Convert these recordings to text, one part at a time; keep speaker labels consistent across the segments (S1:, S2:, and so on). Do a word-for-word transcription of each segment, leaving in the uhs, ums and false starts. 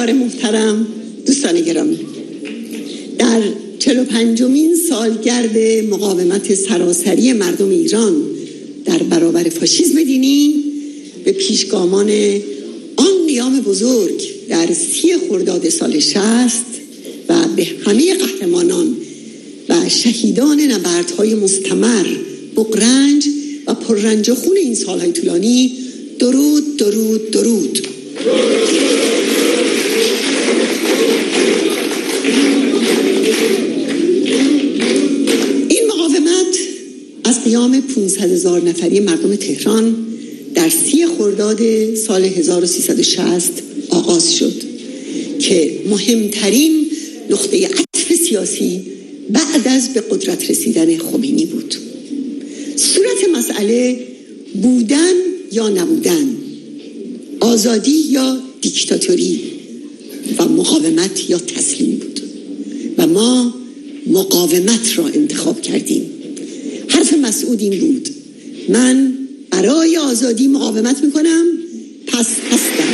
S1: برگزار محترم، دوستان گرامی، در چهل و پنجمین سالگرد مقاومت سراسری مردم ایران در برابر فاشیسم دینی به پیشگامان آن قیام بزرگ در سی خرداد سال شصت و به همه قهرمانان و شهیدان نبردهای مستمر، بغرنج و پررنج و خون این سالهای طولانی درود درود درود. این مقاومت از قیام پانصد هزار نفری مردم تهران در سی خرداد سال هزار و سیصد و شصت آغاز شد که مهمترین نقطه عطف سیاسی بعد از به قدرت رسیدن خمینی بود. صورت مسئله بودن یا نبودن، آزادی یا دیکتاتوری و مقاومت یا تسلیم بود و ما مقاومت را انتخاب کردیم. حرف مسعود این بود: من برای آزادی مقاومت میکنم، پس هستم.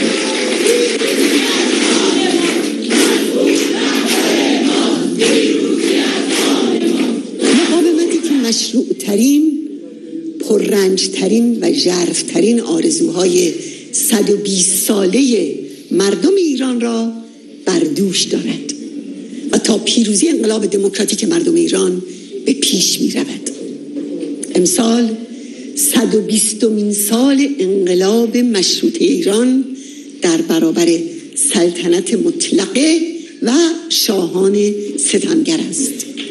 S1: مقاومتی که مشروع ترین، پررنج ترین و ژرف ترین آرزوهای صد و بیست ساله مردم ایران را بر دوش دارد و تا پیروزی انقلاب دموکراتیک مردم ایران به پیش می رود. امسال صد و بیستمین سال انقلاب مشروطه ایران در برابر سلطنت مطلقه و شاهان ستمگر است.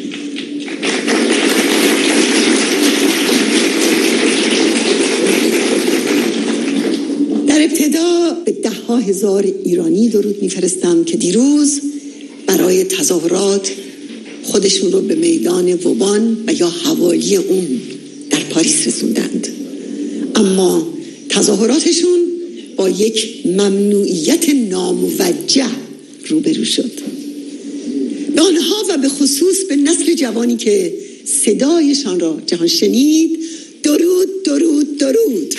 S1: در ابتدا به ده ها هزار ایرانی درود میفرستم که دیروز برای تظاهرات خودشون رو به میدان وبان و یا حوالی اون در پاریس رسوندند، اما تظاهراتشون با یک ممنوعیت ناموجه روبرو شد. به آنها و به خصوص به نسل جوانی که صدایشان را جهان شنید درود درود درود.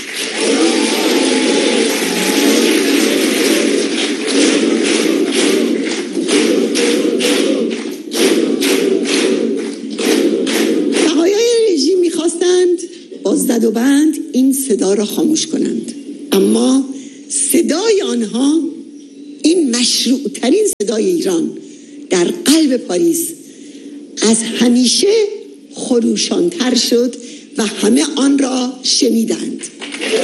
S1: با زد و بند این صدا را خاموش کنند، اما صدای آنها، این مشروع ترین صدای ایران در قلب پاریس، از همیشه خروشانتر شد و همه آن را شنیدند.